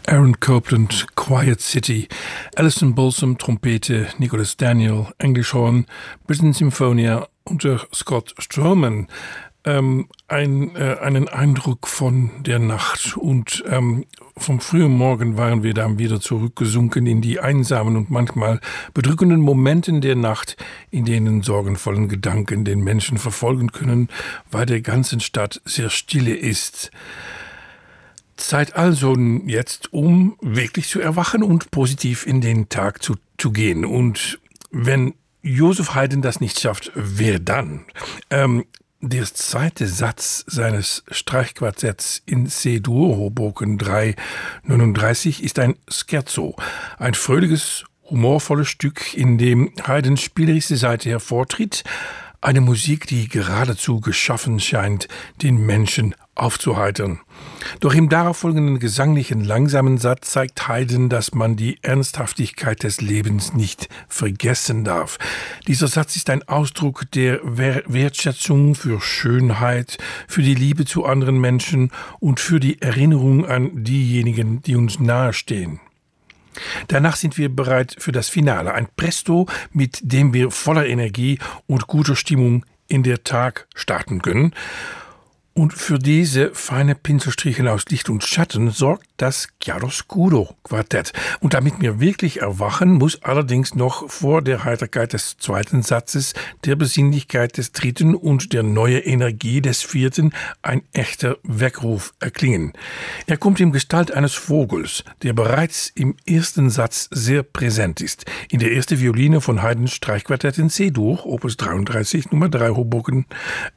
Aaron Copland, Quiet City, Alison Balsam, Trompete, Nicholas Daniel, Englischhorn, Britain Symphonia unter Scott Stroman. Einen Eindruck von der Nacht und vom frühen Morgen waren wir dann wieder zurückgesunken in die einsamen und manchmal bedrückenden Momenten der Nacht, in denen sorgenvollen Gedanken den Menschen verfolgen können, weil der ganzen Stadt sehr stille ist. Zeit also jetzt, um wirklich zu erwachen und positiv in den Tag zu gehen. Und wenn Joseph Haydn das nicht schafft, wer dann? Der zweite Satz seines Streichquartetts in C-Dur, Hoboken 339, ist ein Scherzo, ein fröhliches, humorvolles Stück, in dem Haydns spielerische Seite hervortritt, eine Musik, die geradezu geschaffen scheint, den Menschen aufzuheitern. Doch im darauffolgenden gesanglichen langsamen Satz zeigt Haydn, dass man die Ernsthaftigkeit des Lebens nicht vergessen darf. Dieser Satz ist ein Ausdruck der Wertschätzung für Schönheit, für die Liebe zu anderen Menschen und für die Erinnerung an diejenigen, die uns nahestehen. Danach sind wir bereit für das Finale, ein Presto, mit dem wir voller Energie und guter Stimmung in den Tag starten können. Und für diese feine Pinselstriche aus Licht und Schatten sorgt das Chiaroscuro-Quartett. Und damit wir wirklich erwachen, muss allerdings noch vor der Heiterkeit des zweiten Satzes, der Besinnlichkeit des dritten und der neue Energie des vierten ein echter Weckruf erklingen. Er kommt in Gestalt eines Vogels, der bereits im ersten Satz sehr präsent ist. In der ersten Violine von Haydns Streichquartett in C-Dur, Opus 33, Nummer 3, Hoboken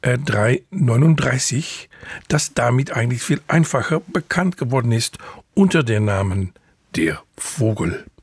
339, das damit eigentlich viel einfacher bekannt geworden ist unter dem Namen der Vogel.